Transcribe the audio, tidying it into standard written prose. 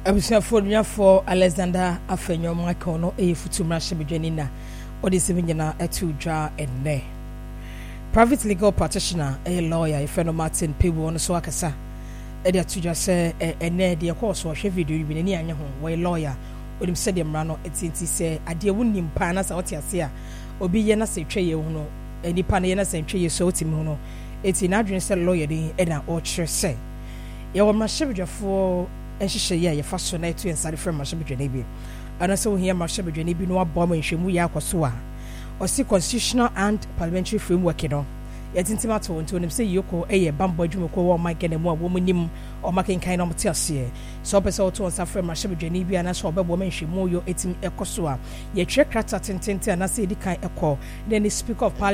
Abusia for Alexander Afenyo Makono Futumra Shebedwenina or the Simina Etudra and Ne. Private legal practitioner, a lawyer, a friend of Martin Pibu on the Swakasa. Edia Tuja say a ne dear course or Chevy do you be any home, where lawyer would him said him rano at say, I dear wouldn't panas out here, or be yena say tray uno, any panena say tray so timono. It's in Adrian said lawyer in Edna or church say. Yawa Mashabja for. And she say, yeah, you're fascinated to inside from Mashabijanibi. And I saw here Mashabijanibi no bomb in Shimuya Kosua. Or see constitutional and parliamentary framework, you know. Yet intimate to him say, Yoko, a bamboo Jumoko, Mike and a more woman or making kind of tears. So, person to us from Mashabijanibi and I saw a woman Shimuyo eating a Kosua. Ye check rats at Tintin and I say the kind of call. Then the Speaker of Parliament.